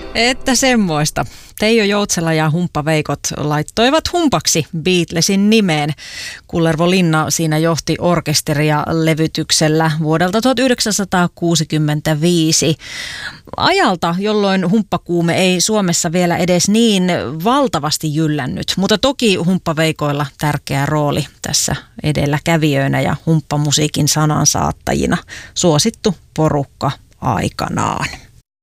Että semmoista. Teijo Joutsela ja Humppaveikot laittoivat humpaksi Beatlesin nimeen. Kullervo Linna siinä johti orkesteria levytyksellä vuodelta 1965. Ajalta, jolloin humppakuume ei Suomessa vielä edes niin valtavasti jyllännyt, mutta toki Humppaveikoilla tärkeä rooli tässä edelläkävijöinä ja humppamusiikin sanansaattajina. Suosittu porukka aikanaan.